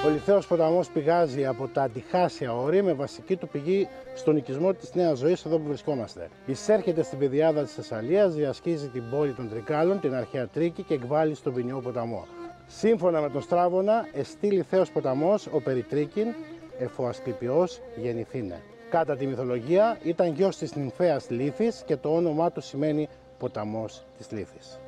Ο Λιθαίος ποταμός πηγάζει από τα αντιχάσια όρη με βασική του πηγή στον οικισμό της Νέας Ζωής εδώ που βρισκόμαστε. Εισέρχεται στην πεδιάδα της Θεσσαλίας, διασχίζει την πόλη των Τρικάλων, την αρχαία Τρίκη και εκβάλλει στον ποινιό ποταμό. Σύμφωνα με τον Στράβωνα, εστί Λιθαίος ποταμός ο Περιτρίκην, εφο Ασκληπιός γεννηθήνε. Κατά τη μυθολογία ήταν γιος της νυμφαίας Λύθης και το όνομά του σημαίνει ποταμός της Λύθης.